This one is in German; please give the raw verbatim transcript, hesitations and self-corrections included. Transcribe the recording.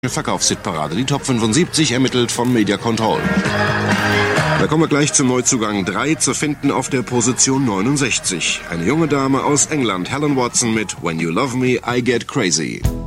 Verkaufshitparade. Die Top fünfundsiebzig ermittelt von Media Control. Da kommen wir gleich zum Neuzugang drei, zu finden auf der Position neunundsechzig. Eine junge Dame aus England, Helen Watson mit When You Love Me, I Get Crazy.